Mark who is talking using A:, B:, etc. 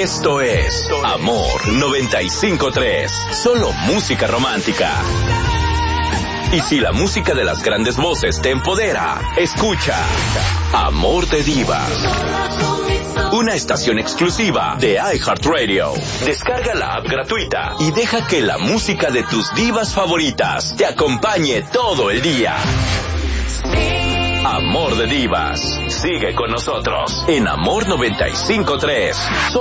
A: Esto es Amor 95.3. Solo música romántica. Y si la música de las grandes voces te empodera, escucha Amor de Divas. Una estación exclusiva de iHeartRadio. Descarga la app gratuita y deja que la música de tus divas favoritas te acompañe todo el día. Amor de Divas. Sigue con nosotros en Amor 95.3.